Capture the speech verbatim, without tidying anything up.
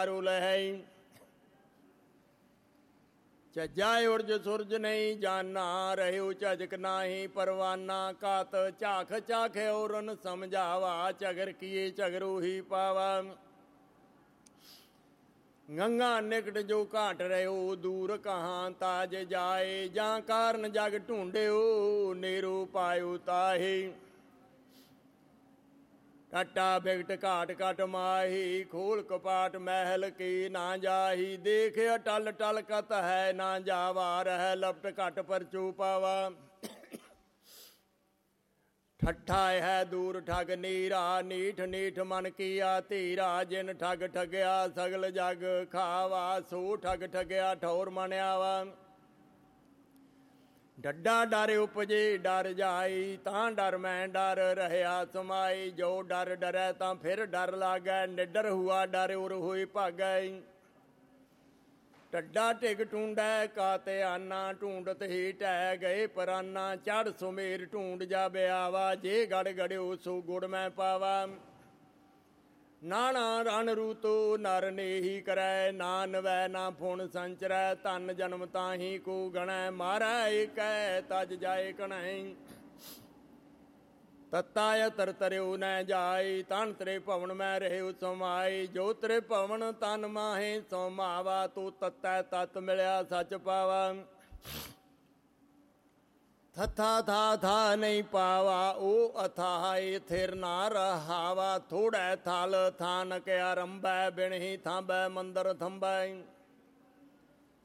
चारु लहै। झज्जा उर्ज सुरज नहीं जाना, रहो झजक नाही परवाना। कात झाख झाख औरन समझावा, झगर किए झगरू ही पावा। गंगा निकट जो घाट रहो, दूर कहाँ ताज जाए। जा कारण जग ढूंढ्यो, नेरू पायो ताहे। टट्टा बिगट घाट घट माही, खोल कपाट महल की ना जाही। देख अटल टल कत है, ना जावा रह लपट घट पर चूपावा। ठट्ठा है दूर ठग नीरा, नीठ नीठ मन किया धीरा। जिन ठग ठगया सगल जग खावा, सो ठग ठगया ठौर मनियावा। डड्डा डर उपजे डर जाई, तां डर मैं डर रहया समाई। जो डर डरै तां फिर डर लागै, निडर हुआ डर उर होई भागै। टड्डा टिग टूंडै काते आना, ढूंढत ही टह गए पराना। चढ़ सुमेर ढूंढ जा ब्यावा, जे गड़ गड़ियो सो गुड़ मैं पावा। नाना रण रूतो नर ने ही करै, नान वै ना फुन संचरै। धन जन्म ताही को गणै, मारै एक तज जाए कणै। तत्ता तर तरयो न जाई, तन तेरे भवन में रहे समाई। जो तेरे भवन तन माहे सोमावा, तू तत्तै तत् मिलिया सच पावा। थथा था था नहीं पावा, ओ अथाह थिर ना रहावा। थोड़ै थल थान के आरंभै, बिन ही थांबै मंदर थंबै।